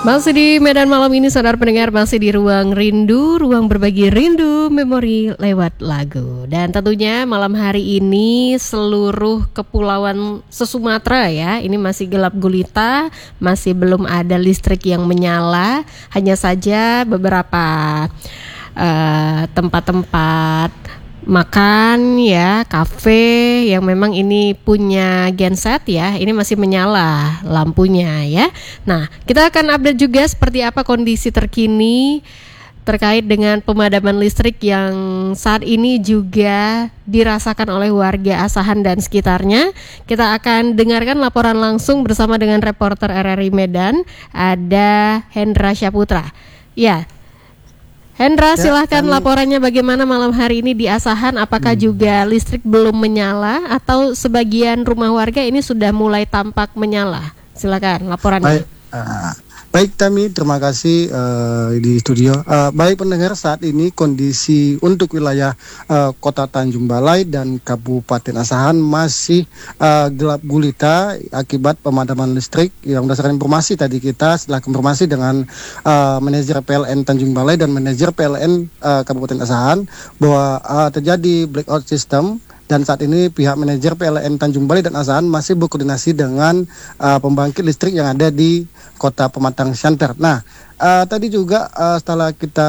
Masih di Medan malam ini, saudara pendengar, masih di Ruang Rindu, ruang berbagi rindu, memori lewat lagu. Dan tentunya malam hari ini seluruh kepulauan se-Sumatera ya, ini masih gelap gulita, masih belum ada listrik yang menyala. Hanya saja beberapa tempat-tempat makan ya, kafe yang memang ini punya genset ya, ini masih menyala lampunya ya. Nah, kita akan update juga seperti apa kondisi terkini terkait dengan pemadaman listrik yang saat ini juga dirasakan oleh warga Asahan dan sekitarnya. Kita akan dengarkan laporan langsung bersama dengan reporter RRI Medan, ada Hendra Syaputra. Ya, Hendra, silahkan laporannya bagaimana malam hari ini di Asahan. Apakah juga listrik belum menyala atau sebagian rumah warga ini sudah mulai tampak menyala? Silakan laporannya. Baik Tami, terima kasih di studio. Baik pendengar, saat ini kondisi untuk wilayah Kota Tanjung Balai dan Kabupaten Asahan masih gelap gulita akibat pemadaman listrik. Yang berdasarkan informasi tadi kita setelah konfirmasi dengan manajer PLN Tanjung Balai dan manajer PLN Kabupaten Asahan bahwa terjadi blackout system. Dan saat ini pihak manajer PLN Tanjung Balai dan Asahan masih berkoordinasi dengan pembangkit listrik yang ada di Kota Pematang Siantar. Nah, tadi juga setelah kita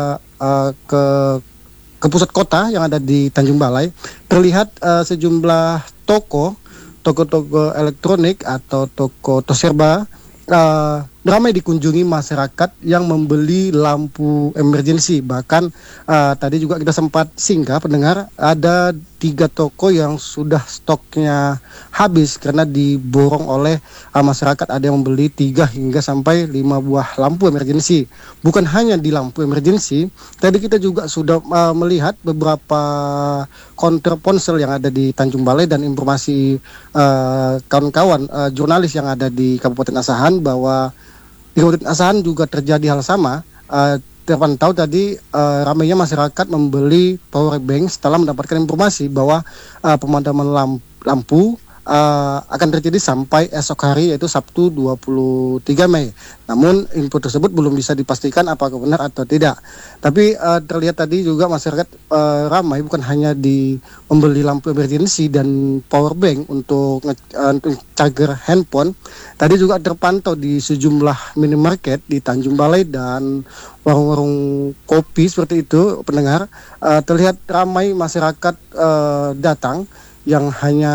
ke pusat kota yang ada di Tanjung Balai, terlihat sejumlah toko elektronik atau toko toserba ramai dikunjungi masyarakat yang membeli lampu emergensi. Bahkan tadi juga kita sempat singgah pendengar, ada 3 toko yang sudah stoknya habis karena diborong oleh masyarakat. Ada yang membeli 3 hingga sampai 5 buah lampu emergensi. Bukan hanya di lampu emergensi, tadi kita juga sudah melihat beberapa konter ponsel yang ada di Tanjung Balai, dan informasi kawan-kawan jurnalis yang ada di Kabupaten Asahan bahwa di Kabupaten Asahan juga terjadi hal sama. Terpantau tadi ramainya masyarakat membeli power bank setelah mendapatkan informasi bahwa pemadaman lampu akan terjadi sampai esok hari, yaitu Sabtu 23 Mei. Namun info tersebut belum bisa dipastikan apakah benar atau tidak. Tapi terlihat tadi juga masyarakat ramai bukan hanya di membeli lampu emergency dan power bank untuk charger handphone. Tadi juga terpantau di sejumlah minimarket di Tanjung Balai dan warung-warung kopi seperti itu pendengar. Terlihat ramai masyarakat datang yang hanya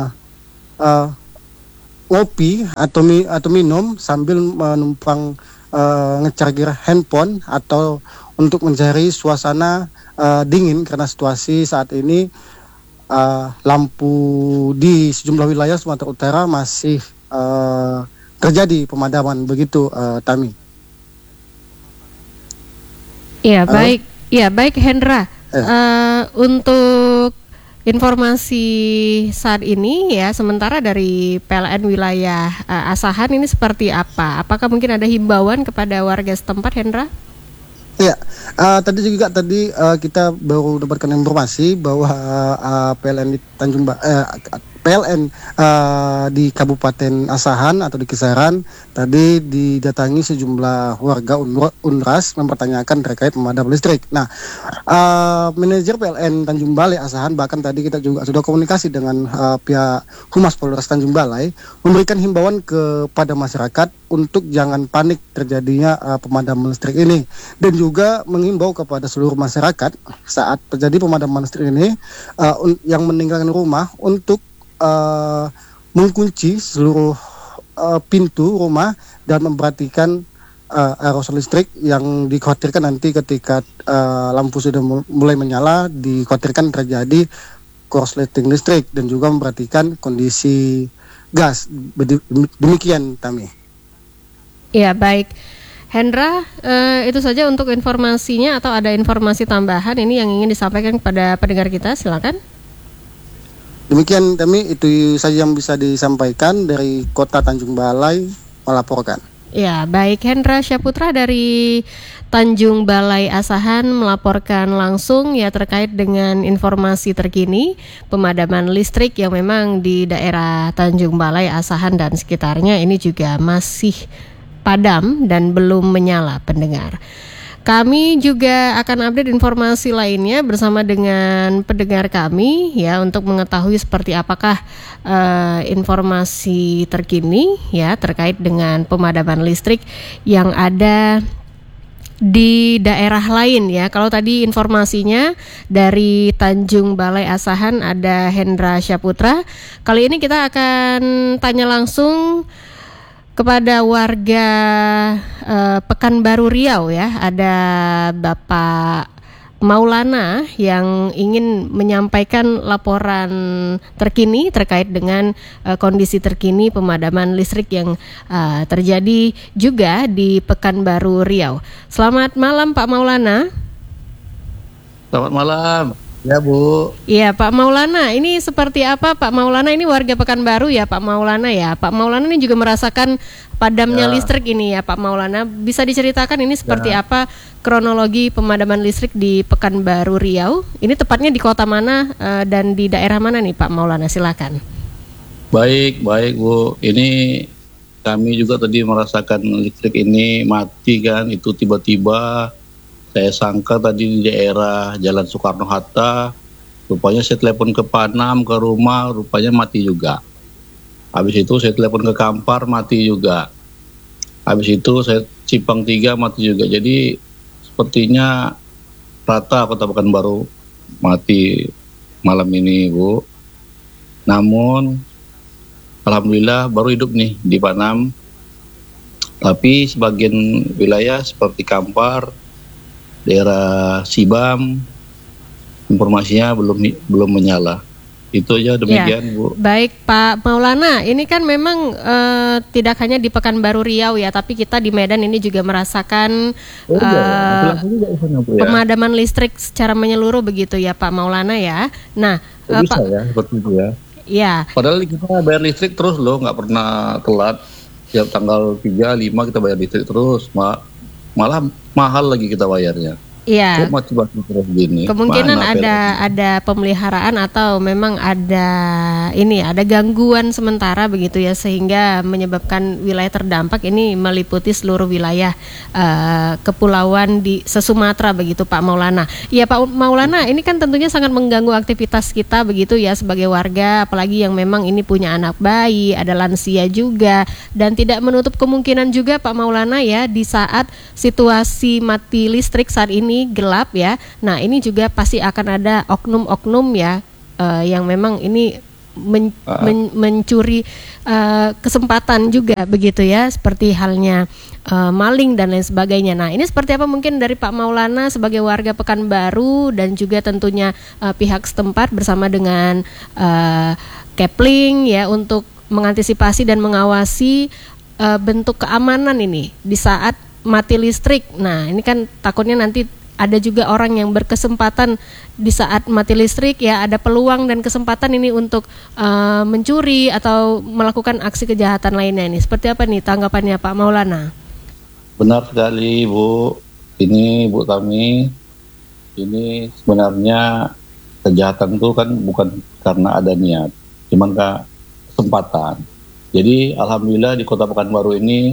ngopi atau minum sambil menumpang ngecharger handphone atau untuk mencari suasana dingin karena situasi saat ini lampu di sejumlah wilayah Sumatera Utara masih terjadi pemadaman begitu, Tami. Ya baik, baik Hendra. Untuk informasi saat ini ya, sementara dari PLN wilayah Asahan ini seperti apa? Apakah mungkin ada himbauan kepada warga setempat, Hendra? Ya, tadi kita baru dapatkan informasi bahwa PLN di PLN di Kabupaten Asahan atau di Kisaran tadi didatangi sejumlah warga Unras mempertanyakan terkait pemadam listrik. Nah, manajer PLN Tanjung Balai Asahan, bahkan tadi kita juga sudah komunikasi dengan pihak Humas Polres Tanjung Balai, memberikan himbauan kepada masyarakat untuk jangan panik terjadinya pemadaman listrik ini, dan juga menghimbau kepada seluruh masyarakat saat terjadi pemadaman listrik ini yang meninggalkan rumah untuk mengunci seluruh pintu rumah dan memperhatikan arus listrik yang dikhawatirkan nanti ketika lampu sudah mulai menyala, dikhawatirkan terjadi korsleting listrik, dan juga memperhatikan kondisi gas. Demikian Tami. Ya baik Hendra, itu saja untuk informasinya, atau ada informasi tambahan ini yang ingin disampaikan kepada pendengar kita, silakan. Demikian Tami, itu saja yang bisa disampaikan dari Kota Tanjung Balai melaporkan. Ya, baik, Hendra Syaputra dari Tanjung Balai Asahan melaporkan langsung ya terkait dengan informasi terkini pemadaman listrik yang memang di daerah Tanjung Balai Asahan dan sekitarnya ini juga masih padam dan belum menyala, pendengar. Kami juga akan update informasi lainnya bersama dengan pendengar kami ya, untuk mengetahui seperti apakah informasi terkini ya terkait dengan pemadaman listrik yang ada di daerah lain ya. Kalau tadi informasinya dari Tanjung Balai Asahan ada Hendra Syaputra. Kali ini kita akan tanya langsung kepada warga Pekanbaru Riau ya. Ada Bapak Maulana yang ingin menyampaikan laporan terkini terkait dengan kondisi terkini pemadaman listrik yang terjadi juga di Pekanbaru Riau. Selamat malam Pak Maulana. Selamat malam. Ya Bu. Iya Pak Maulana, ini seperti apa Pak Maulana? Ini warga Pekanbaru ya Pak Maulana ya. Pak Maulana ini juga merasakan padamnya listrik ini ya Pak Maulana. Bisa diceritakan ini seperti apa kronologi pemadaman listrik di Pekanbaru Riau? Ini tepatnya di kota mana dan di daerah mana nih Pak Maulana? Silakan. Baik Bu. Ini kami juga tadi merasakan listrik ini mati kan. Itu tiba-tiba saya sangka tadi di daerah Jalan Soekarno-Hatta, rupanya saya telepon ke Panam, ke rumah, rupanya mati juga. Habis itu saya telepon ke Kampar, mati juga. Habis itu saya Cipang 3, mati juga. Jadi sepertinya rata Kota Pekanbaru mati malam ini Bu. Namun alhamdulillah baru hidup nih di Panam. Tapi sebagian wilayah seperti Kampar, daerah Sibam, informasinya belum menyala. Itu aja, demikian Bu. Baik Pak Maulana, ini kan memang tidak hanya di Pekanbaru Riau ya, tapi kita di Medan ini juga merasakan pemadaman listrik secara menyeluruh begitu ya Pak Maulana ya. Nah, bisa ya seperti itu ya. Ya. Padahal kita bayar listrik terus loh, nggak pernah telat. Setiap tanggal 3, 5 kita bayar listrik terus, malah mahal lagi kita bayarnya. Iya. Kok mati-mati terus gini? Kemungkinan ada pemeliharaan atau memang ada gangguan sementara begitu ya, sehingga menyebabkan wilayah terdampak ini meliputi seluruh wilayah kepulauan di se-Sumatera begitu Pak Maulana. Iya Pak Maulana, ini kan tentunya sangat mengganggu aktivitas kita begitu ya sebagai warga, apalagi yang memang ini punya anak bayi, ada lansia juga, dan tidak menutup kemungkinan juga Pak Maulana ya di saat situasi mati listrik saat ini gelap ya. Nah ini juga pasti akan ada oknum-oknum ya yang memang ini mencuri kesempatan juga begitu ya, seperti halnya maling dan lain sebagainya. Nah ini seperti apa mungkin dari Pak Maulana sebagai warga Pekanbaru dan juga tentunya pihak setempat bersama dengan Kepling ya untuk mengantisipasi dan mengawasi bentuk keamanan ini di saat mati listrik. Nah ini kan takutnya nanti ada juga orang yang berkesempatan di saat mati listrik ya, ada peluang dan kesempatan ini untuk mencuri atau melakukan aksi kejahatan lainnya ini. Seperti apa nih tanggapannya Pak Maulana? Benar sekali Bu. Ini Bu kami, ini sebenarnya kejahatan itu kan bukan karena ada niat, cuman kesempatan. Jadi alhamdulillah di Kota Pekanbaru ini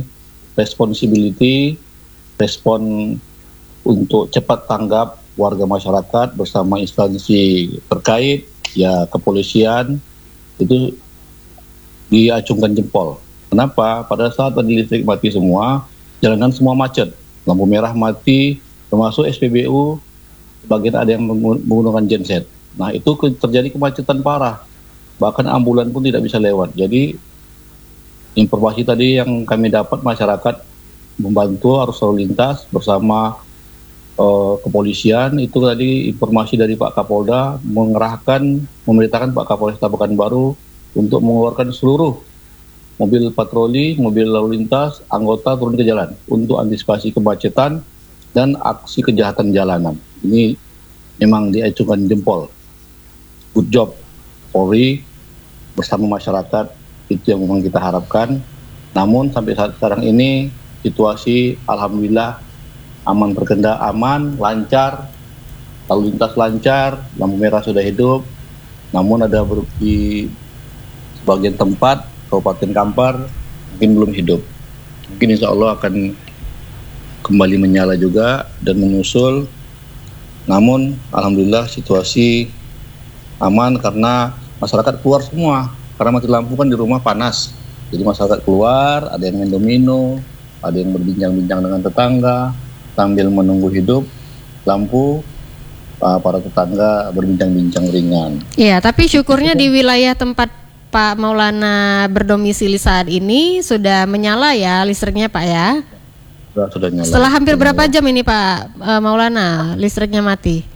respon untuk cepat tanggap warga masyarakat bersama instansi terkait, ya kepolisian, itu diacungkan jempol. Kenapa? Pada saat tadi listrik mati semua, jalanan semua macet, lampu merah mati, termasuk SPBU, bagian ada yang menggunakan genset. Nah itu terjadi kemacetan parah, bahkan ambulan pun tidak bisa lewat. Jadi informasi tadi yang kami dapat, masyarakat membantu arus lalu lintas bersama kepolisian. Itu tadi informasi dari Pak Kapolda memerintahkan Pak Kapolresta Pekanbaru untuk mengeluarkan seluruh mobil patroli, mobil lalu lintas, anggota turun ke jalan untuk antisipasi kemacetan dan aksi kejahatan jalanan. Ini memang diacungkan jempol. Good job Polri bersama masyarakat, itu yang memang kita harapkan. Namun sampai saat sekarang ini situasi alhamdulillah aman, berkendara aman, lancar, lalu lintas lancar, lampu merah sudah hidup. Namun ada di sebagian tempat Kabupaten Kampar mungkin belum hidup. Mungkin insya Allah akan kembali menyala juga dan menyusul. Namun alhamdulillah situasi aman karena masyarakat keluar semua. Karena mati lampu kan di rumah panas. Jadi masyarakat keluar, ada yang minum-minum, ada yang berbincang-bincang dengan tetangga sambil menunggu hidup lampu. Para tetangga berbincang-bincang ringan. Iya, tapi syukurnya di wilayah tempat Pak Maulana berdomisili saat ini sudah menyala ya listriknya Pak ya. Sudah nyala. Setelah hampir berapa jam ini Pak Maulana listriknya mati?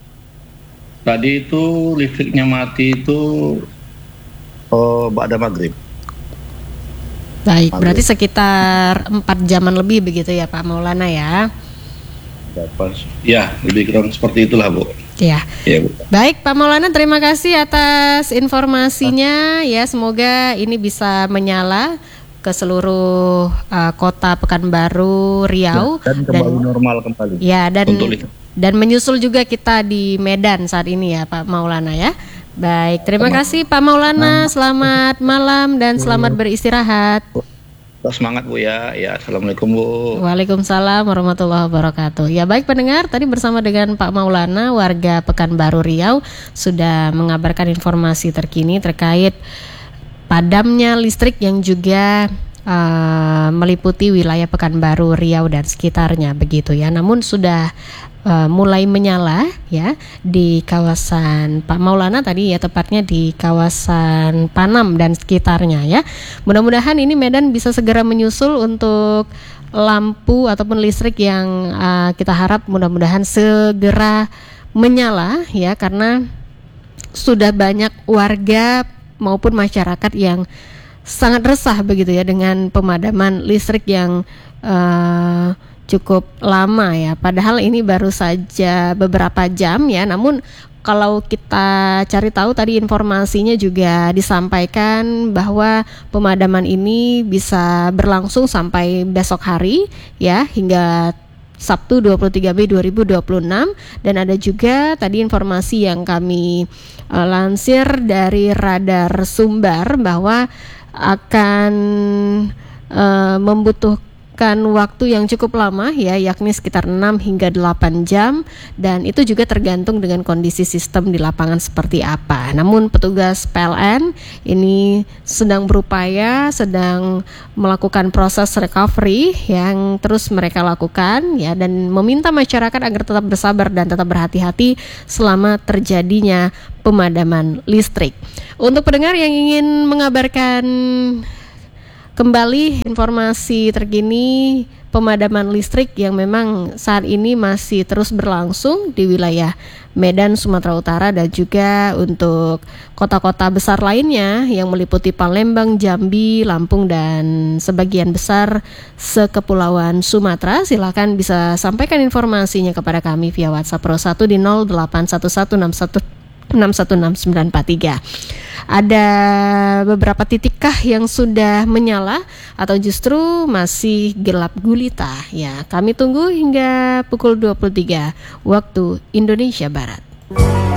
Tadi itu listriknya mati itu ba'da maghrib. Baik, berarti sekitar 4 jaman lebih begitu ya Pak Maulana ya. Ya, lebih kurang seperti itulah Bu. Ya. Ya, Bu. Baik Pak Maulana, terima kasih atas informasinya ya. Semoga ini bisa menyala ke seluruh kota Pekanbaru, Riau dan kembali normal kembali. Ya, dan menyusul juga kita di Medan saat ini ya Pak Maulana ya. Baik, terima kasih Pak Maulana. Selamat malam dan selamat beristirahat. Semangat Bu ya. Ya, assalamualaikum Bu. Waalaikumsalam warahmatullahi wabarakatuh. Ya baik pendengar, tadi bersama dengan Pak Maulana warga Pekanbaru Riau sudah mengabarkan informasi terkini terkait padamnya listrik yang juga meliputi wilayah Pekanbaru Riau dan sekitarnya begitu ya. Namun sudah mulai menyala ya di kawasan Pak Maulana tadi ya, tepatnya di kawasan Panam dan sekitarnya ya. Mudah-mudahan ini Medan bisa segera menyusul untuk lampu ataupun listrik yang kita harap mudah-mudahan segera menyala ya, karena sudah banyak warga maupun masyarakat yang sangat resah begitu ya dengan pemadaman listrik yang cukup lama ya, padahal ini baru saja beberapa jam ya. Namun kalau kita cari tahu tadi informasinya juga disampaikan bahwa pemadaman ini bisa berlangsung sampai besok hari ya, hingga Sabtu 23 Mei 2026. Dan ada juga tadi informasi yang kami lansir dari Radar Sumbar bahwa akan membutuhkan waktu yang cukup lama ya, yakni sekitar 6 hingga 8 jam, dan itu juga tergantung dengan kondisi sistem di lapangan seperti apa. Namun petugas PLN ini sedang berupaya, sedang melakukan proses recovery yang terus mereka lakukan ya, dan meminta masyarakat agar tetap bersabar dan tetap berhati-hati selama terjadinya pemadaman listrik. Untuk pendengar yang ingin mengabarkan kembali informasi terkini pemadaman listrik yang memang saat ini masih terus berlangsung di wilayah Medan, Sumatera Utara, dan juga untuk kota-kota besar lainnya yang meliputi Palembang, Jambi, Lampung, dan sebagian besar sekepulauan Sumatera. Silakan bisa sampaikan informasinya kepada kami via WhatsApp Pro 1 di 081161616943. Ada beberapa titikkah yang sudah menyala atau justru masih gelap gulita ya? Kami tunggu hingga pukul 23 waktu Indonesia Barat.